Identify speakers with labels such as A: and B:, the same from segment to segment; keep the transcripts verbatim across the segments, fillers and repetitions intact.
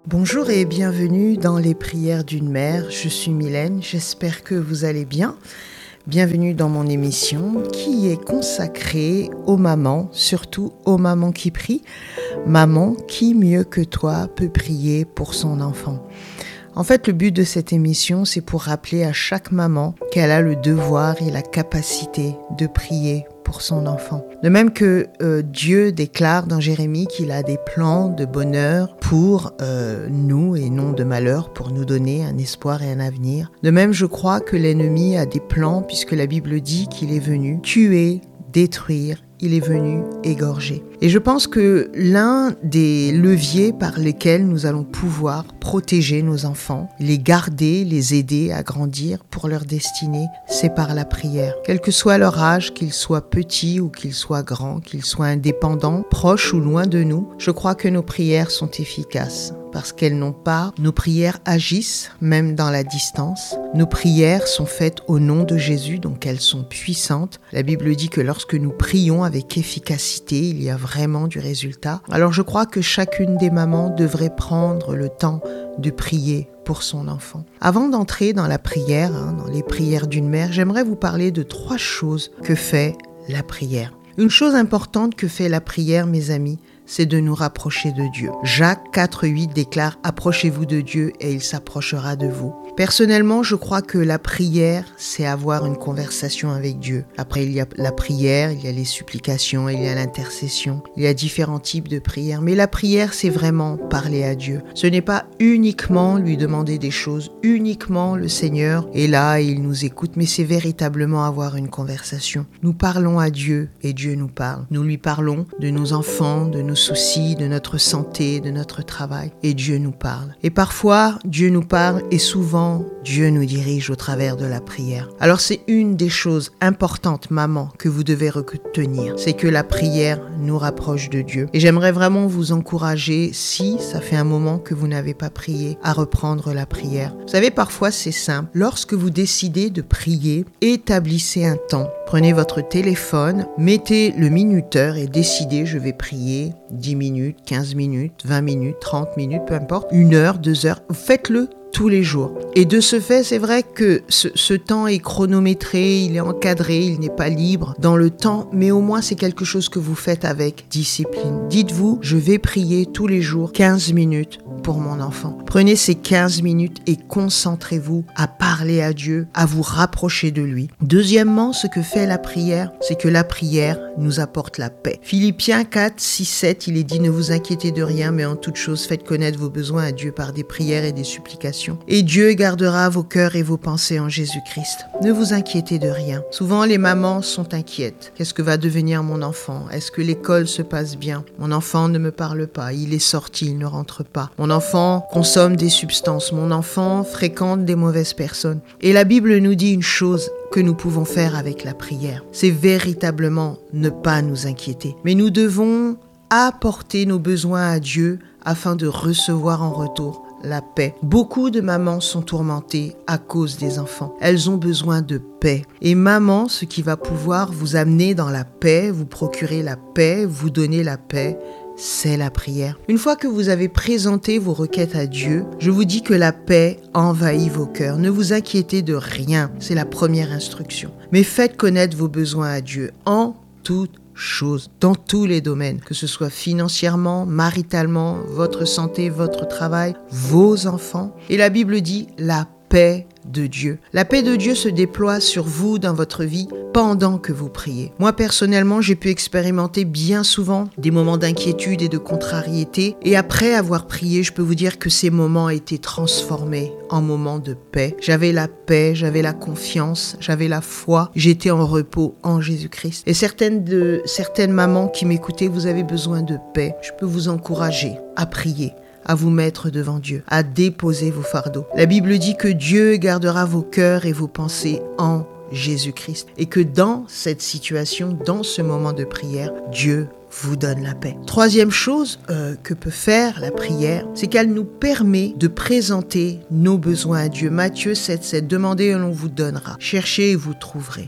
A: Bonjour et bienvenue dans les prières d'une mère. Je suis Mylène, j'espère que vous allez bien. Bienvenue dans mon émission qui est consacrée aux mamans, surtout aux mamans qui prient. Maman, qui mieux que toi peut prier pour son enfant? En fait, le but de cette émission, c'est pour rappeler à chaque maman qu'elle a le devoir et la capacité de prier pour son enfant. De même que euh, Dieu déclare dans Jérémie qu'il a des plans de bonheur pour euh, nous et non de malheur, pour nous donner un espoir et un avenir. De même, je crois que l'ennemi a des plans puisque la Bible dit qu'il est venu tuer, détruire, il est venu égorger. Et je pense que l'un des leviers par lesquels nous allons pouvoir protéger nos enfants, les garder, les aider à grandir pour leur destinée, c'est par la prière. Quel que soit leur âge, qu'ils soient petits ou qu'ils soient grands, qu'ils soient indépendants, proches ou loin de nous, je crois que nos prières sont efficaces. Parce qu'elles n'ont pas, nos prières agissent même dans la distance. Nos prières sont faites au nom de Jésus, donc elles sont puissantes. La Bible dit que lorsque nous prions avec efficacité, il y a vraiment du résultat. Alors je crois que chacune des mamans devrait prendre le temps de prier pour son enfant. Avant d'entrer dans la prière, hein, dans les prières d'une mère, j'aimerais vous parler de trois choses que fait la prière. Une chose importante que fait la prière, mes amis, c'est de nous rapprocher de Dieu. Jacques quatre huit déclare « Approchez-vous de Dieu et il s'approchera de vous ». Personnellement, je crois que la prière, c'est avoir une conversation avec Dieu. Après, il y a la prière, il y a les supplications, il y a l'intercession, il y a différents types de prières. Mais la prière, c'est vraiment parler à Dieu. Ce n'est pas uniquement lui demander des choses, uniquement le Seigneur est là et il nous écoute, mais c'est véritablement avoir une conversation. Nous parlons à Dieu et Dieu nous parle. Nous lui parlons de nos enfants, de nos soucis, de notre santé, de notre travail et Dieu nous parle. Et parfois, Dieu nous parle et souvent, Dieu nous dirige au travers de la prière. Alors c'est une des choses importantes, maman, que vous devez retenir. C'est que la prière nous rapproche de Dieu. Et j'aimerais vraiment vous encourager, si ça fait un moment que vous n'avez pas prié, à reprendre la prière. Vous savez, parfois c'est simple. Lorsque vous décidez de prier, établissez un temps. Prenez votre téléphone, mettez le minuteur et décidez, je vais prier dix minutes, quinze minutes, vingt minutes, trente minutes, peu importe, une heure, deux heures. Faites-le tous les jours. Et de ce fait, c'est vrai que ce, ce temps est chronométré, il est encadré, il n'est pas libre dans le temps, mais au moins c'est quelque chose que vous faites avec discipline. Dites-vous, je vais prier tous les jours quinze minutes pour mon enfant. Prenez ces quinze minutes et concentrez-vous à parler à Dieu, à vous rapprocher de lui. Deuxièmement, ce que fait la prière, c'est que la prière nous apporte la paix. Philippiens quatre, six, sept, il est dit, ne vous inquiétez de rien, mais en toute chose, faites connaître vos besoins à Dieu par des prières et des supplications. Et Dieu gardera vos cœurs et vos pensées en Jésus-Christ. Ne vous inquiétez de rien. Souvent, les mamans sont inquiètes. Qu'est-ce que va devenir mon enfant? Est-ce que l'école se passe bien? Mon enfant ne me parle pas. Il est sorti, il ne rentre pas. Mon enfant consomme des substances. Mon enfant fréquente des mauvaises personnes. Et la Bible nous dit une chose que nous pouvons faire avec la prière. C'est véritablement ne pas nous inquiéter. Mais nous devons apporter nos besoins à Dieu afin de recevoir en retour la paix. Beaucoup de mamans sont tourmentées à cause des enfants. Elles ont besoin de paix. Et maman, ce qui va pouvoir vous amener dans la paix, vous procurer la paix, vous donner la paix, c'est la prière. Une fois que vous avez présenté vos requêtes à Dieu, je vous dis que la paix envahit vos cœurs. Ne vous inquiétez de rien. C'est la première instruction. Mais faites connaître vos besoins à Dieu en toute choses, dans tous les domaines, que ce soit financièrement, maritalement, votre santé, votre travail, vos enfants. Et la Bible dit la paix de Dieu. La paix de Dieu se déploie sur vous dans votre vie pendant que vous priez. Moi, personnellement, j'ai pu expérimenter bien souvent des moments d'inquiétude et de contrariété. Et après avoir prié, je peux vous dire que ces moments étaient transformés en moments de paix. J'avais la paix, j'avais la confiance, j'avais la foi. J'étais en repos en Jésus-Christ. Et certaines de certaines mamans qui m'écoutaient, vous avez besoin de paix. Je peux vous encourager à prier, à vous mettre devant Dieu, à déposer vos fardeaux. La Bible dit que Dieu gardera vos cœurs et vos pensées en Jésus-Christ. Et que dans cette situation, dans ce moment de prière, Dieu vous donne la paix. Troisième chose euh, que peut faire la prière, c'est qu'elle nous permet de présenter nos besoins à Dieu. Matthieu sept sept, demandez et l'on vous donnera. Cherchez et vous trouverez.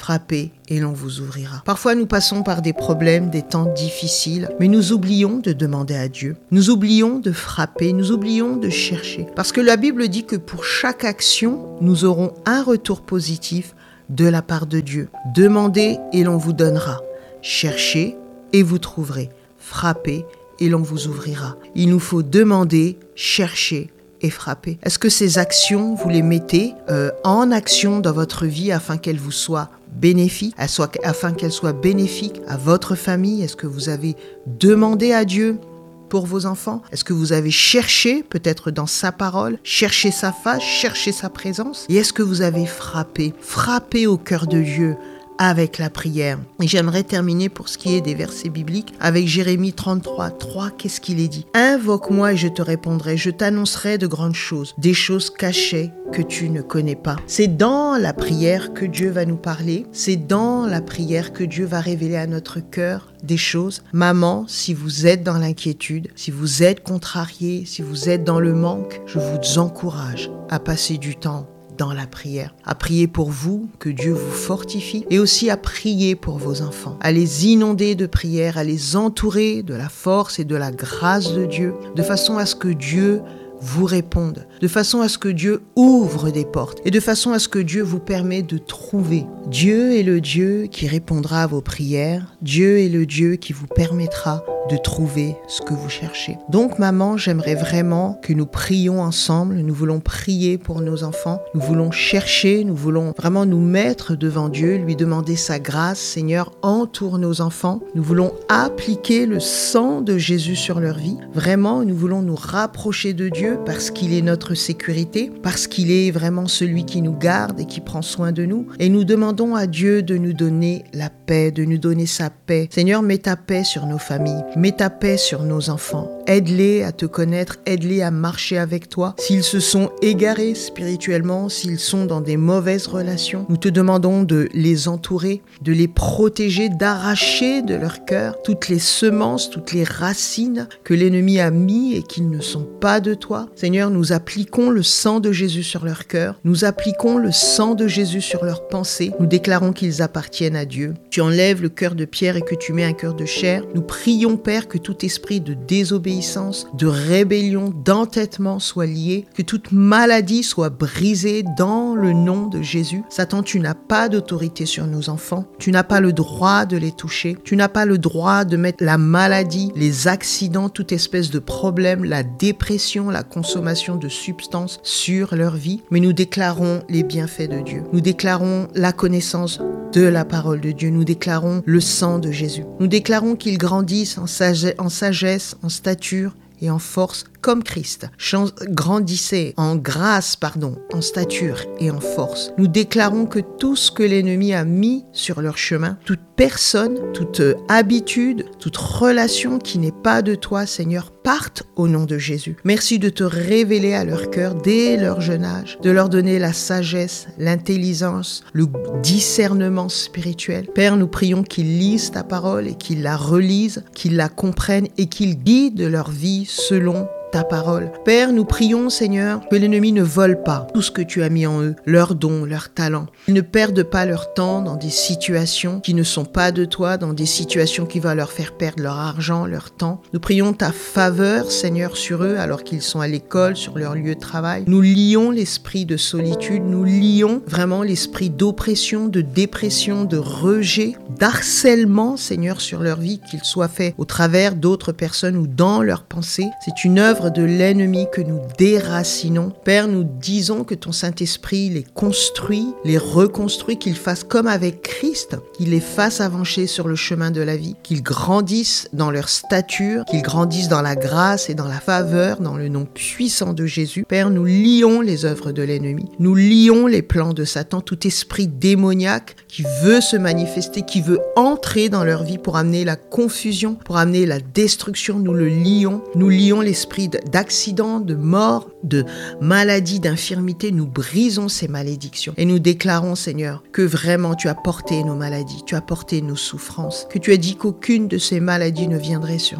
A: frappez et l'on vous ouvrira. Parfois, nous passons par des problèmes, des temps difficiles, mais nous oublions de demander à Dieu. Nous oublions de frapper, nous oublions de chercher. Parce que la Bible dit que pour chaque action, nous aurons un retour positif de la part de Dieu. Demandez et l'on vous donnera. Cherchez et vous trouverez. Frappez et l'on vous ouvrira. Il nous faut demander, chercher et frapper. Est-ce que ces actions, vous les mettez euh, en action dans votre vie afin qu'elles vous soient bénéfiques, afin qu'elles soient bénéfiques à votre famille? Est-ce que vous avez demandé à Dieu pour vos enfants? Est-ce que vous avez cherché, peut-être dans sa parole, cherché sa face, cherché sa présence? Et est-ce que vous avez frappé, frappé au cœur de Dieu avec la prière? Et j'aimerais terminer pour ce qui est des versets bibliques avec Jérémie trente-trois, trois. Qu'est-ce qu'il est dit? Invoque-moi et je te répondrai, je t'annoncerai de grandes choses, des choses cachées que tu ne connais pas. C'est dans la prière que Dieu va nous parler, c'est dans la prière que Dieu va révéler à notre cœur des choses. Maman, si vous êtes dans l'inquiétude, si vous êtes contrarié, si vous êtes dans le manque, je vous encourage à passer du temps dans la prière, à prier pour vous, que Dieu vous fortifie, et aussi à prier pour vos enfants, à les inonder de prière, à les entourer de la force et de la grâce de Dieu, de façon à ce que Dieu vous réponde, de façon à ce que Dieu ouvre des portes et de façon à ce que Dieu vous permet de trouver. Dieu est le Dieu qui répondra à vos prières. Dieu est le Dieu qui vous permettra de trouver ce que vous cherchez. Donc maman, j'aimerais vraiment que nous prions ensemble. Nous voulons prier pour nos enfants. Nous voulons chercher, nous voulons vraiment nous mettre devant Dieu, lui demander sa grâce. Seigneur, entoure nos enfants. Nous voulons appliquer le sang de Jésus sur leur vie. Vraiment, nous voulons nous rapprocher de Dieu parce qu'il est notre sécurité, parce qu'il est vraiment celui qui nous garde et qui prend soin de nous. Et nous demandons à Dieu de nous donner la paix, de nous donner sa paix. Seigneur, mets ta paix sur nos familles. Mets ta paix sur nos enfants. Aide-les à te connaître, aide-les à marcher avec toi. S'ils se sont égarés spirituellement, s'ils sont dans des mauvaises relations, nous te demandons de les entourer, de les protéger, d'arracher de leur cœur toutes les semences, toutes les racines que l'ennemi a mis et qui ne sont pas de toi. Seigneur, nous appliquons le sang de Jésus sur leur cœur. Nous appliquons le sang de Jésus sur leurs pensées. Nous déclarons qu'ils appartiennent à Dieu. Tu enlèves le cœur de pierre et que tu mets un cœur de chair. Nous prions, Père, que tout esprit de désobéissance, de rébellion, d'entêtement soit lié, que toute maladie soit brisée dans le nom de Jésus. Satan, tu n'as pas d'autorité sur nos enfants. Tu n'as pas le droit de les toucher. Tu n'as pas le droit de mettre la maladie, les accidents, toute espèce de problème, la dépression, la consommation de substances sur leur vie. Mais nous déclarons les bienfaits de Dieu. Nous déclarons la connaissance de la parole de Dieu. Nous déclarons le sang de Jésus. Nous déclarons qu'ils grandissent en sagesse, en sagesse, en stature et en force comme Christ. Chans- grandissez en grâce, pardon, en stature et en force. Nous déclarons que tout ce que l'ennemi a mis sur leur chemin, toute personne, toute habitude, toute relation qui n'est pas de toi, Seigneur, parte au nom de Jésus. Merci de te révéler à leur cœur dès leur jeune âge, de leur donner la sagesse, l'intelligence, le discernement spirituel. Père, nous prions qu'ils lisent ta parole et qu'ils la relisent, qu'ils la comprennent et qu'ils guident leur vie selon ta parole. Père, nous prions, Seigneur, que l'ennemi ne vole pas tout ce que tu as mis en eux, leurs dons, leurs talents. Ils ne perdent pas leur temps dans des situations qui ne sont pas de toi, dans des situations qui vont leur faire perdre leur argent, leur temps. Nous prions ta faveur, Seigneur, sur eux alors qu'ils sont à l'école, sur leur lieu de travail. Nous lions l'esprit de solitude, nous lions vraiment l'esprit d'oppression, de dépression, de rejet, d'harcèlement, Seigneur, sur leur vie, qu'il soit fait au travers d'autres personnes ou dans leurs pensées. C'est une œuvre de l'ennemi que nous déracinons. Père, nous disons que ton Saint-Esprit les construit, les reconstruit, qu'il fasse comme avec Christ, qu'il les fasse avancer sur le chemin de la vie, qu'ils grandissent dans leur stature, qu'ils grandissent dans la grâce et dans la faveur, dans le nom puissant de Jésus. Père, nous lions les œuvres de l'ennemi, nous lions les plans de Satan, tout esprit démoniaque qui veut se manifester, qui veut entrer dans leur vie pour amener la confusion, pour amener la destruction. Nous le lions, nous lions l'esprit d'accident, de mort, de maladie, d'infirmité. Nous brisons ces malédictions et nous déclarons, Seigneur, que vraiment tu as porté nos maladies, tu as porté nos souffrances, que tu as dit qu'aucune de ces maladies ne viendrait sur nous.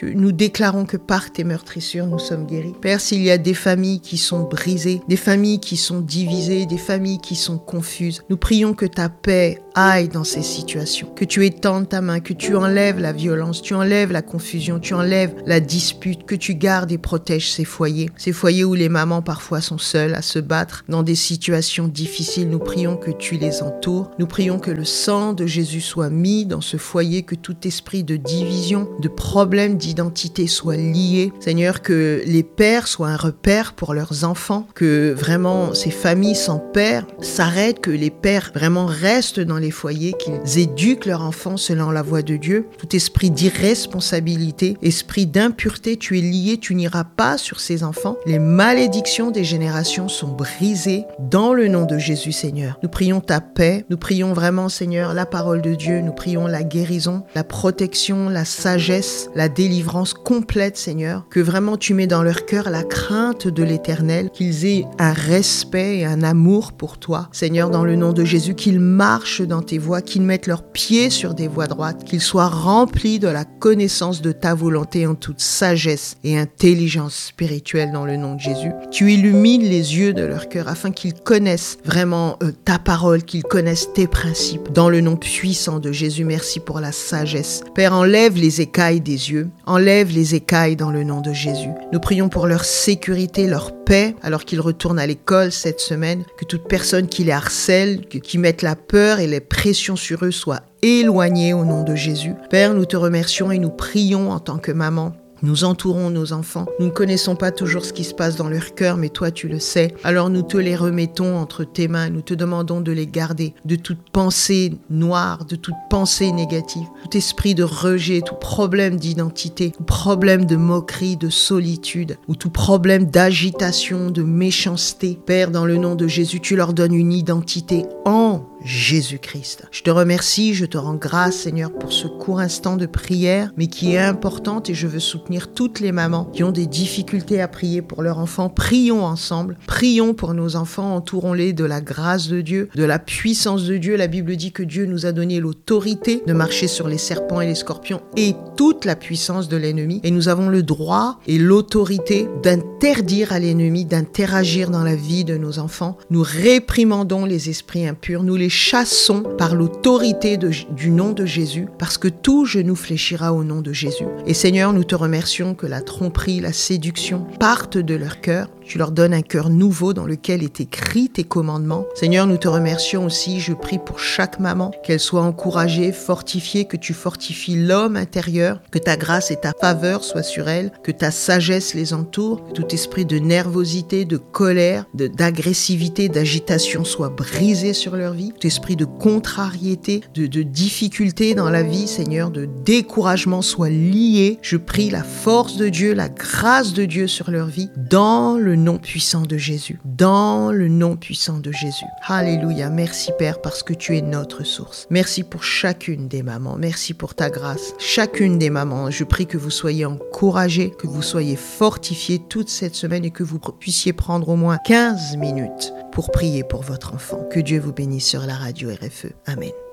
A: Nous déclarons que par tes meurtrissures, nous sommes guéris. Père, s'il y a des familles qui sont brisées, des familles qui sont divisées, des familles qui sont confuses, nous prions que ta paix aille dans ces situations, que tu étendes ta main, que tu enlèves la violence, tu enlèves la confusion, tu enlèves la dispute, que tu gardes et protèges ces foyers, ces foyers où les mamans parfois sont seules à se battre dans des situations difficiles. Nous prions que tu les entoures, nous prions que le sang de Jésus soit mis dans ce foyer, que tout esprit de division, de problème d'identité soit lié. Seigneur, que les pères soient un repère pour leurs enfants, que vraiment ces familles sans père s'arrêtent, que les pères vraiment restent dans les foyers, qu'ils éduquent leurs enfants selon la voie de Dieu. Tout esprit d'irresponsabilité, esprit d'impureté, tu es lié, tu n'iras pas sur ces enfants. Les malédictions des générations sont brisées dans le nom de Jésus, Seigneur. Nous prions ta paix, nous prions vraiment, Seigneur, la parole de Dieu, nous prions la guérison, la protection, la sagesse, la délivrance complète, Seigneur, que vraiment tu mets dans leur cœur la crainte de l'Éternel, qu'ils aient un respect et un amour pour toi, Seigneur, dans le nom de Jésus, qu'ils marchent dans tes voies, qu'ils mettent leurs pieds sur des voies droites, qu'ils soient remplis de la connaissance de ta volonté en toute sagesse et intelligence spirituelle dans le nom de Jésus. Tu illumines les yeux de leur cœur afin qu'ils connaissent vraiment euh, ta parole, qu'ils connaissent tes principes. Dans le nom puissant de Jésus, merci pour la sagesse. Père, enlève les écailles des yeux, enlève les écailles dans le nom de Jésus. Nous prions pour leur sécurité, leur paix, alors qu'ils retournent à l'école cette semaine, que toute personne qui les harcèle, qui mette la peur et les pressions sur eux soient éloignées au nom de Jésus. Père, nous te remercions et nous prions en tant que maman. Nous entourons nos enfants. Nous ne connaissons pas toujours ce qui se passe dans leur cœur, mais toi, tu le sais. Alors nous te les remettons entre tes mains. Nous te demandons de les garder de toute pensée noire, de toute pensée négative, tout esprit de rejet, tout problème d'identité, tout problème de moquerie, de solitude, ou tout problème d'agitation, de méchanceté. Père, dans le nom de Jésus, tu leur donnes une identité en Jésus-Christ. Je te remercie, je te rends grâce, Seigneur, pour ce court instant de prière, mais qui est importante, et je veux soutenir toutes les mamans qui ont des difficultés à prier pour leurs enfants. Prions ensemble, prions pour nos enfants, entourons-les de la grâce de Dieu, de la puissance de Dieu. La Bible dit que Dieu nous a donné l'autorité de marcher sur les serpents et les scorpions et toute la puissance de l'ennemi, et nous avons le droit et l'autorité d'interdire à l'ennemi d'interagir dans la vie de nos enfants. Nous réprimandons les esprits impurs, nous les chassons par l'autorité de, du nom de Jésus, parce que tout genou fléchira au nom de Jésus. Et Seigneur, nous te remercions que la tromperie, la séduction partent de leur cœur. Tu leur donnes un cœur nouveau dans lequel est écrit tes commandements. Seigneur, nous te remercions aussi. Je prie pour chaque maman, qu'elle soit encouragée, fortifiée, que tu fortifies l'homme intérieur, que ta grâce et ta faveur soient sur elle, que ta sagesse les entoure, que tout esprit de nervosité, de colère, de, d'agressivité, d'agitation soit brisé sur leur vie. Tout esprit de contrariété, de, de difficulté dans la vie, Seigneur, de découragement soit lié. Je prie la force de Dieu, la grâce de Dieu sur leur vie, dans le nom puissant de Jésus, dans le nom puissant de Jésus. Alléluia, merci Père, parce que tu es notre source. Merci pour chacune des mamans, merci pour ta grâce. Chacune des mamans, je prie que vous soyez encouragées, que vous soyez fortifiées toute cette semaine et que vous puissiez prendre au moins quinze minutes pour prier pour votre enfant. Que Dieu vous bénisse sur la radio R F E. Amen.